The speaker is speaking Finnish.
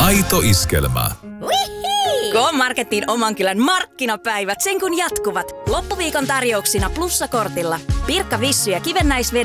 Aito iskelmä. K-Marketin oman kylän markkinapäivät sen kun jatkuvat. Loppuviikon tarjouksina plussakortilla. Pirkka Vissy ja kivennäisvedet